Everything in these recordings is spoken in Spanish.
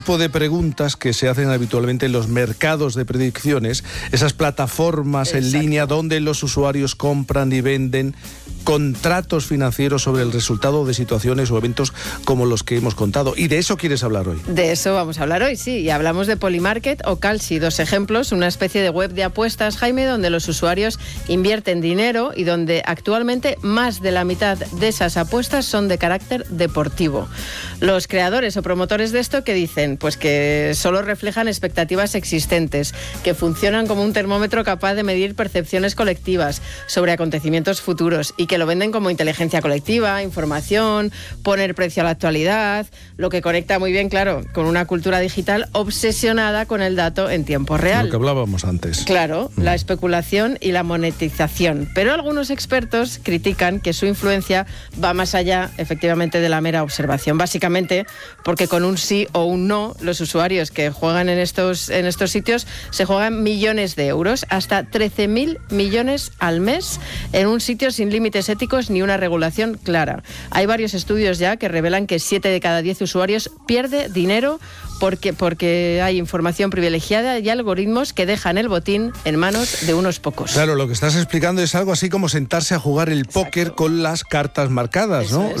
Tipo de preguntas que se hacen habitualmente en los mercados de predicciones, esas plataformas en línea donde los usuarios compran y venden contratos financieros sobre el resultado de situaciones o eventos como los que hemos contado. Y de eso quieres hablar hoy. De eso vamos a hablar hoy, sí. Y hablamos de Polymarket o Kalshi, dos ejemplos, una especie de web de apuestas, Jaime, donde los usuarios invierten dinero y donde actualmente más de la mitad de esas apuestas son de carácter deportivo. Los creadores o promotores de esto, ¿qué dicen? Pues que solo reflejan expectativas existentes, que funcionan como un termómetro capaz de medir percepciones colectivas sobre acontecimientos futuros y que lo venden como inteligencia colectiva, información, poner precio a la actualidad, lo que conecta muy bien, claro, con una cultura digital obsesionada con el dato en tiempo real. Lo que hablábamos antes. Claro, la especulación y la monetización. Pero algunos expertos critican que su influencia va más allá, efectivamente, de la mera observación. Básicamente porque con un sí o un no, los usuarios que juegan en estos sitios se juegan millones de euros, hasta 13.000 millones al mes, en un sitio sin límites éticos ni una regulación clara. Hay varios estudios ya que revelan que 7 de cada 10 usuarios pierde dinero porque hay información privilegiada y algoritmos que dejan el botín en manos de unos pocos. Claro, lo que estás explicando es algo así como sentarse a jugar el póker con las cartas marcadas, ¿no?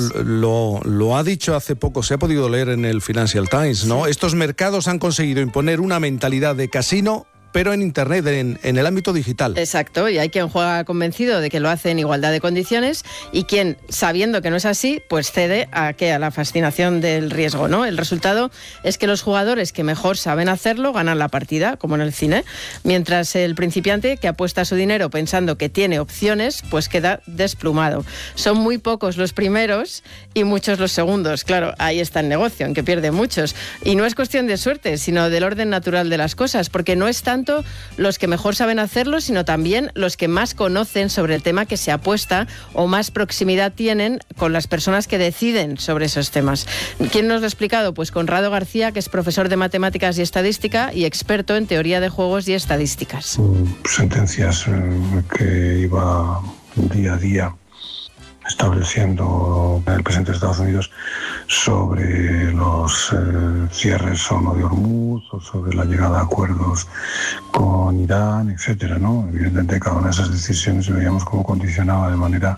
Lo ha dicho hace poco, se ha podido leer en el Financial Times, ¿no? Sí. Estos mercados han conseguido imponer una mentalidad de casino, pero en Internet, en el ámbito digital. Exacto, y hay quien juega convencido de que lo hace en igualdad de condiciones y quien, sabiendo que no es así, pues cede a la fascinación del riesgo, ¿no? El resultado es que los jugadores que mejor saben hacerlo ganan la partida, como en el cine, mientras el principiante que apuesta su dinero pensando que tiene opciones, pues queda desplumado. Son muy pocos los primeros y muchos los segundos. Claro, ahí está el negocio, en que pierden muchos. Y no es cuestión de suerte, sino del orden natural de las cosas, porque no es tanto los que mejor saben hacerlo, sino también los que más conocen sobre el tema que se apuesta o más proximidad tienen con las personas que deciden sobre esos temas. ¿Quién nos lo ha explicado? Pues Conrado García, que es profesor de matemáticas y estadística y experto en teoría de juegos y estadísticas. Sentencias que iba día a día estableciendo el presidente de Estados Unidos sobre los cierres o no de Hormuz, o sobre la llegada a acuerdos con Irán, etcétera, ¿no? Evidentemente cada una de esas decisiones veíamos cómo condicionaba de manera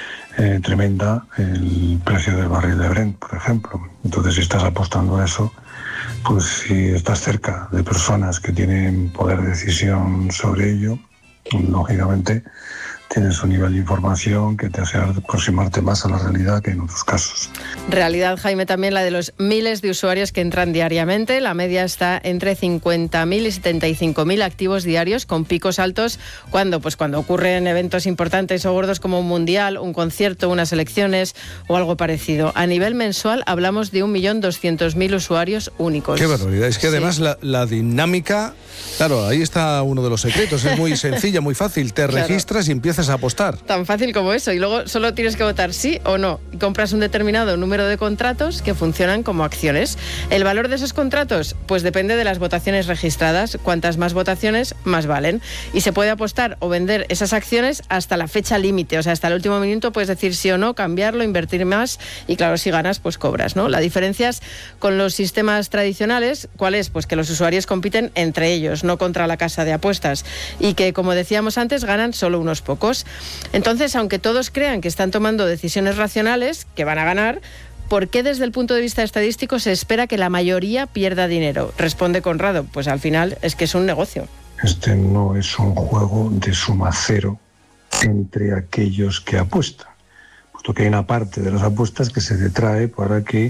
tremenda el precio del barril de Brent, por ejemplo. Entonces, si estás apostando a eso, pues si estás cerca de personas que tienen poder de decisión sobre ello, lógicamente tienes un nivel de información que te hace aproximarte más a la realidad que en otros casos. Realidad, Jaime, también la de los miles de usuarios que entran diariamente. La media está entre 50.000 y 75.000 activos diarios, con picos altos cuando ocurren eventos importantes o gordos como un mundial, un concierto, unas elecciones o algo parecido. A nivel mensual hablamos de 1.200.000 usuarios únicos. Qué barbaridad. Es que además la dinámica, claro, ahí está uno de los secretos. Es muy sencilla, muy fácil. Te registras y empiezas a apostar. Tan fácil como eso, y luego solo tienes que votar sí o no, y compras un determinado número de contratos que funcionan como acciones. ¿El valor de esos contratos? Pues depende de las votaciones registradas. Cuantas más votaciones, más valen, y se puede apostar o vender esas acciones hasta la fecha límite, o sea, hasta el último minuto puedes decir sí o no, cambiarlo, invertir más, y claro, si ganas, pues cobras, ¿no? La diferencia con los sistemas tradicionales, ¿cuál es? Pues que los usuarios compiten entre ellos, no contra la casa de apuestas, y que, como decíamos antes, ganan solo unos pocos. Entonces, aunque todos crean que están tomando decisiones racionales, que van a ganar, ¿por qué desde el punto de vista estadístico se espera que la mayoría pierda dinero? Responde Conrado, pues al final es que es un negocio. Este no es un juego de suma cero entre aquellos que apuestan, puesto que hay una parte de las apuestas que se detrae para que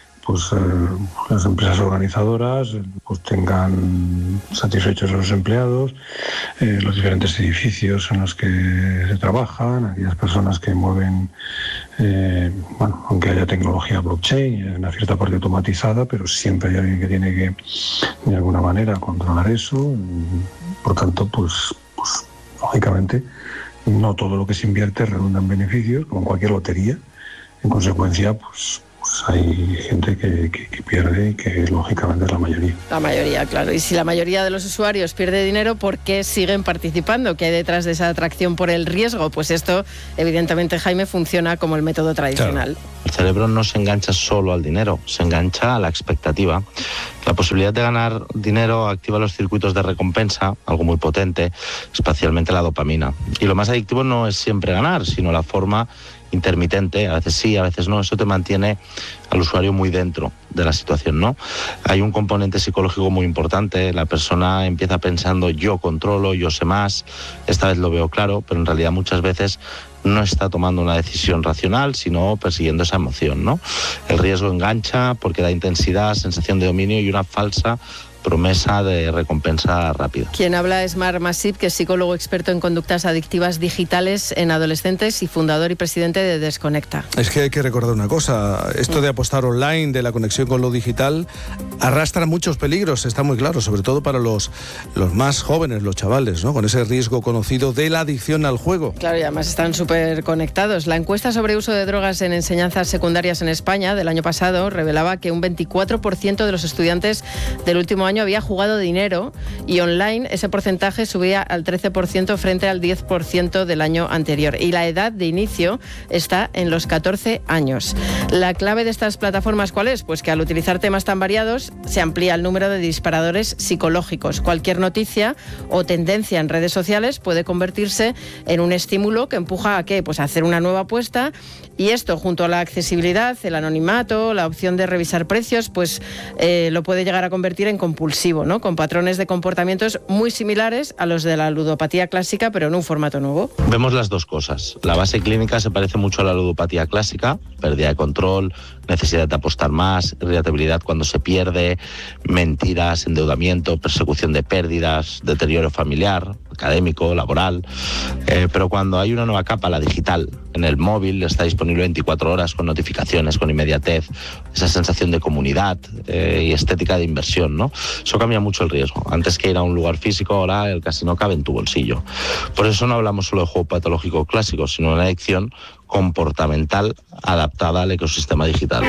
las empresas organizadoras pues tengan satisfechos a los empleados, los diferentes edificios en los que se trabajan, aquellas personas que mueven, aunque haya tecnología blockchain, una cierta parte automatizada, pero siempre hay alguien que tiene que de alguna manera controlar eso. Por tanto, pues lógicamente no todo lo que se invierte redunda en beneficios, como en cualquier lotería. En consecuencia, pues hay gente que pierde y que lógicamente es la mayoría. La mayoría, claro. Y si la mayoría de los usuarios pierde dinero, ¿por qué siguen participando? ¿Qué hay detrás de esa atracción por el riesgo? Pues esto, evidentemente, Jaime, funciona como el método tradicional. Claro. El cerebro no se engancha solo al dinero, se engancha a la expectativa. La posibilidad de ganar dinero activa los circuitos de recompensa, algo muy potente, especialmente la dopamina. Y lo más adictivo no es siempre ganar, sino la forma intermitente, a veces sí, a veces no. Eso te mantiene al usuario muy dentro de la situación, ¿no? Hay un componente psicológico muy importante. La persona empieza pensando, yo controlo, yo sé más, esta vez lo veo claro, pero en realidad muchas veces no está tomando una decisión racional, sino persiguiendo esa emoción, ¿no? El riesgo engancha porque da intensidad, sensación de dominio y una falsa promesa de recompensa rápida. Quien habla es Marc Masip, que es psicólogo experto en conductas adictivas digitales en adolescentes y fundador y presidente de Desconecta. Es que hay que recordar una cosa, esto de apostar online, de la conexión con lo digital, arrastra muchos peligros, está muy claro, sobre todo para los más jóvenes, los chavales, ¿no? Con ese riesgo conocido de la adicción al juego. Claro, y además están súper conectados. La encuesta sobre uso de drogas en enseñanzas secundarias en España del año pasado revelaba que un 24% de los estudiantes del último año había jugado dinero, y online ese porcentaje subía al 13% frente al 10% del año anterior. Y la edad de inicio está en los 14 años. La clave de estas plataformas, ¿cuál es? Pues que al utilizar temas tan variados se amplía el número de disparadores psicológicos. Cualquier noticia o tendencia en redes sociales puede convertirse en un estímulo que empuja a ¿qué? Pues a hacer una nueva apuesta, y esto junto a la accesibilidad, el anonimato, la opción de revisar precios, pues lo puede llegar a convertir en compulsivo, ¿no? Con patrones de comportamientos muy similares a los de la ludopatía clásica, pero en un formato nuevo. Vemos las dos cosas. La base clínica se parece mucho a la ludopatía clásica: pérdida de control, necesidad de apostar más, irritabilidad cuando se pierde, mentiras, endeudamiento, persecución de pérdidas, deterioro familiar, académico, laboral. Pero cuando hay una nueva capa, la digital, en el móvil, está disponible 24 horas con notificaciones, con inmediatez, esa sensación de comunidad y estética de inversión, ¿no? Eso cambia mucho el riesgo. Antes que ir a un lugar físico, ahora el casino cabe en tu bolsillo. Por eso no hablamos solo de juego patológico clásico, sino de una adicción comportamental adaptada al ecosistema digital.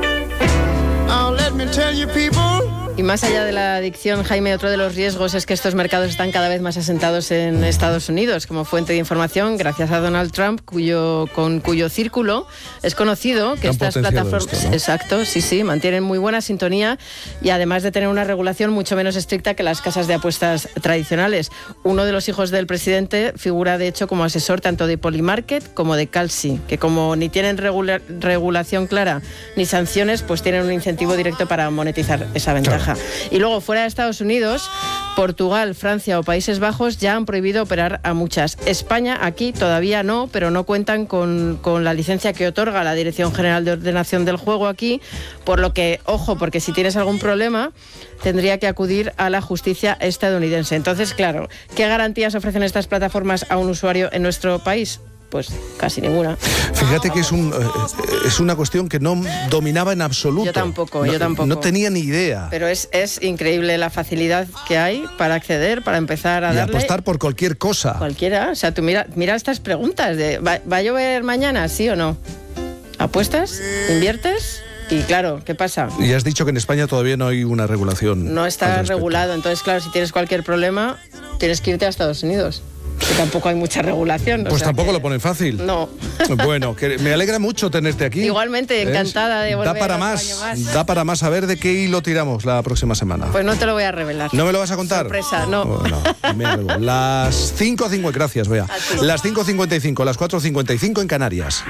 Y más allá de la adicción, Jaime, otro de los riesgos es que estos mercados están cada vez más asentados en Estados Unidos como fuente de información, gracias a Donald Trump, con cuyo círculo es conocido que estas plataformas, esto, ¿no? Exacto, sí, mantienen muy buena sintonía, y además de tener una regulación mucho menos estricta que las casas de apuestas tradicionales. Uno de los hijos del presidente figura de hecho como asesor tanto de Polymarket como de Kalshi, que como ni tienen regulación clara ni sanciones, pues tienen un incentivo directo para monetizar esa ventaja. Claro. Y luego, fuera de Estados Unidos, Portugal, Francia o Países Bajos ya han prohibido operar a muchas. España, aquí todavía no, pero no cuentan con la licencia que otorga la Dirección General de Ordenación del Juego aquí, por lo que, ojo, porque si tienes algún problema tendría que acudir a la justicia estadounidense. Entonces, claro, ¿qué garantías ofrecen estas plataformas a un usuario en nuestro país? Pues casi ninguna. Fíjate que es una cuestión que no dominaba en absoluto. Yo tampoco. No tenía ni idea. Pero es increíble la facilidad que hay para acceder, para empezar a darle. Y apostar por cualquier cosa. Cualquiera. O sea, tú mira estas preguntas de ¿va a llover mañana, sí o no? ¿Apuestas? ¿Inviertes? Y claro, ¿qué pasa? Y has dicho que en España todavía no hay una regulación. No está regulado. Entonces, claro, si tienes cualquier problema, tienes que irte a Estados Unidos. Que tampoco hay mucha regulación. Pues tampoco lo ponen fácil. No. Bueno, que me alegra mucho tenerte aquí. Igualmente, encantada de volver. Da para más. A ver de qué hilo tiramos la próxima semana. Pues no te lo voy a revelar. ¿No me lo vas a contar? Sorpresa, no. Bueno, las 5:50, gracias, Bea. Las 5:55, las 4:55 en Canarias.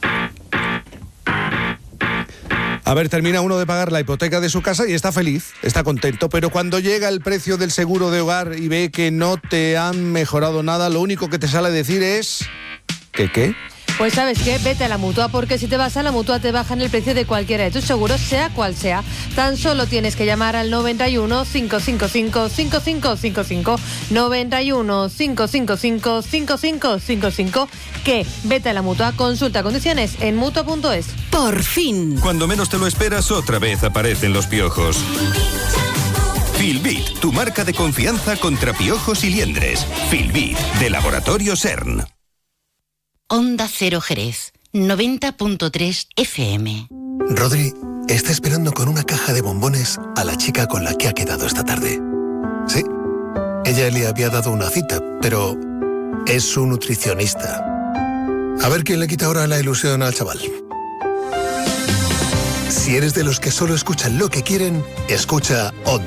A ver, termina uno de pagar la hipoteca de su casa y está feliz, está contento, pero cuando llega el precio del seguro de hogar y ve que no te han mejorado nada, lo único que te sale a decir es... ¿Qué? Pues ¿sabes qué? Vete a la Mutua, porque si te vas a la Mutua te bajan el precio de cualquiera de tus seguros, sea cual sea. Tan solo tienes que llamar al 91 555 5555, 91 555 5555, que vete a la Mutua, consulta condiciones en Mutua.es. Por fin. Cuando menos te lo esperas, otra vez aparecen los piojos. Filbit, tu marca de confianza contra piojos y liendres. Filbit, de Laboratorio CERN. Onda Cero Jerez, 90.3 FM. Rodri está esperando con una caja de bombones a la chica con la que ha quedado esta tarde. Sí, ella le había dado una cita, pero es su nutricionista. A ver quién le quita ahora la ilusión al chaval. Si eres de los que solo escuchan lo que quieren, escucha Onda